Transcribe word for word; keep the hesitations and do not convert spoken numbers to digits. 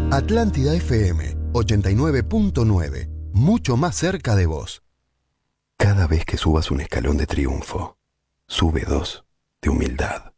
Atlántida F M ochenta y nueve punto nueve, mucho más cerca de vos. Cada vez que subas un escalón de triunfo, sube dos de humildad.